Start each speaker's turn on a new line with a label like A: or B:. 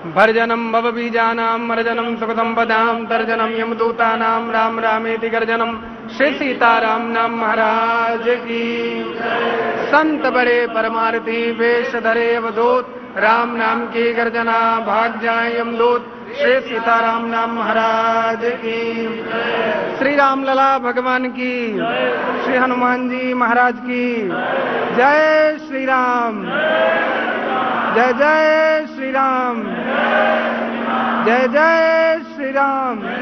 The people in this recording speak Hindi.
A: भर्जनं भवबीजानां मर्जनं सुखसंपदां तर्जनं यमदूतानां राम रामेति गर्जनं श्री सीताराम नाम महाराज की। संत बड़े परमार्थी वेश धरे अवधूत राम नाम की गर्जना भाग जाए यमदूत श्री सीताराम नाम महाराज की। श्री राम लला भगवान की, श्री हनुमान जी महाराज की जय। श्री राम जय जय श्री राम, जय जय श्री राम।